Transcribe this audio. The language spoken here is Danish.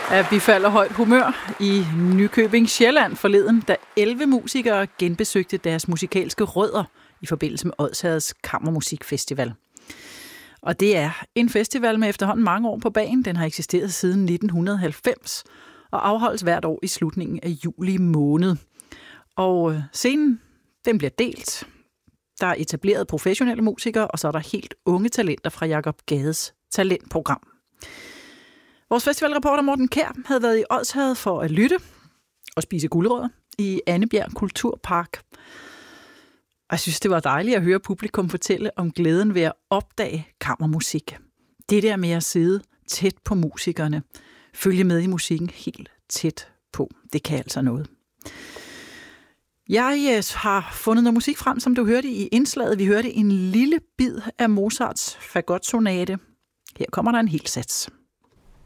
at vi falder højt humør i Nykøbing Sjælland forleden, da 11 musikere genbesøgte deres musikalske rødder i forbindelse med Odsherreds Kammermusikfestival. Og det er en festival med efterhånden mange år på bagen. Den har eksisteret siden 1990 og afholdes hvert år i slutningen af juli måned. Og scenen, den bliver delt. Der er etableret professionelle musikere, og så er der helt unge talenter fra Jakob Gades talentprogram. Vores festivalreporter Morten Kjær havde været i Odsherred for at lytte og spise gulerødder i Annebjerg Kulturpark. Og jeg synes, det var dejligt at høre publikum fortælle om glæden ved at opdage kammermusik. Det der med at sidde tæt på musikerne, følge med i musikken helt tæt på, det kan altså noget. Jeg har fundet noget musik frem, som du hørte i indslaget. Vi hørte en lille bid af Mozarts Fagotsonate. Her kommer der en hel sats.